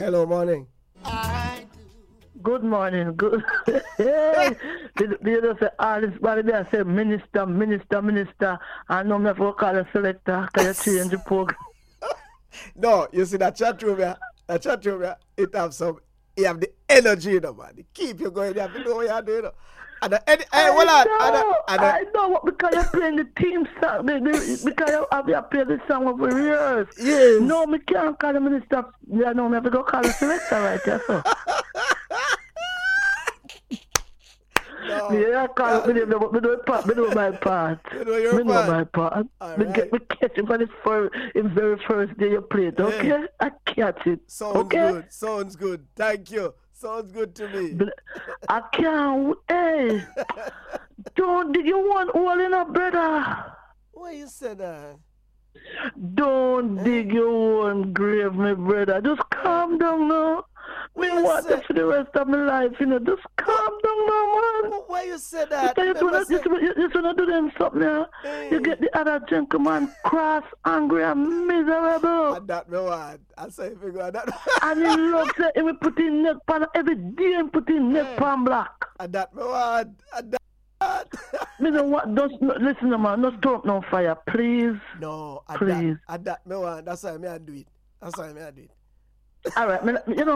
Hello, morning. Good morning. Good. Hey, did you just say all this body there? Say minister. I know me have to call a selector. Can you change the program? No, you see that chat room here? That chat room here, it have some. You have the energy, you know, man. Keep you going. You have to know what you're doing. And I know what because you're playing the team song. Because you played the song over years. Yes. No, me can't call the minister. Yeah, no, me have to go call a selector right there. So. No. Yeah, I call me do my part. You know your part. My part. Me catch it for the very first day you played, okay? Hey. I catch it. Sounds okay? good. Sounds good. Thank you. Sounds good to me. I can't. Hey, don't dig your one hole in a brother. Why you said that? Don't dig your own grave, my brother. Just calm down now. We want it for the rest of my life, you know. Just calm down now, man. Why you said that? You just want to do them something now. Hey. You get the other gentleman cross, angry, and miserable. And that no one. I say if you go that. And he loves it. He will put in neck pan every day and put in neck pan black. And that no one. And that. Me don't want, listen, man. Don't throw up no fire, please. No, please. And that no one. That's why I do it. That's why I do it. All right, you know.